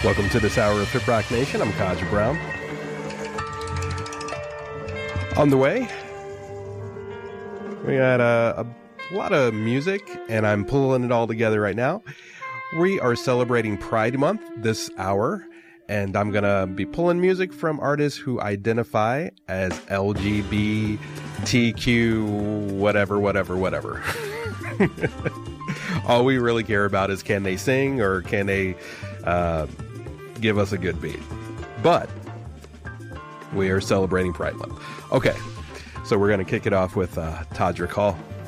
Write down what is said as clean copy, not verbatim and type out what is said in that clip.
Welcome to this hour of Hip Rock Nation. I'm Kaja Brown. On the way, we got a lot of music, and I'm pulling it all together right now. We are celebrating Pride Month this hour, and I'm going to be pulling music from artists who identify as LGBTQ, whatever. All we really care about is, can they sing or can they give us a good beat? But we are celebrating Pride Month. Okay, so we're going to kick it off with Todrick Hall.